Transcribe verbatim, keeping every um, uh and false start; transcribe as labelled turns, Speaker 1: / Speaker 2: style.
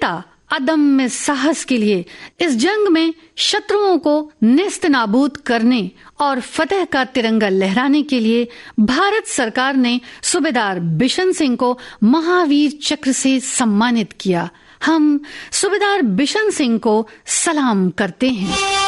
Speaker 1: वीरता, अदम्य साहस के लिए इस जंग में शत्रुओं को नेस्त नाबूद करने और फतेह का तिरंगा लहराने के लिए भारत सरकार ने सूबेदार बिशन सिंह को महावीर चक्र से सम्मानित किया। हम सूबेदार बिशन सिंह को सलाम करते हैं।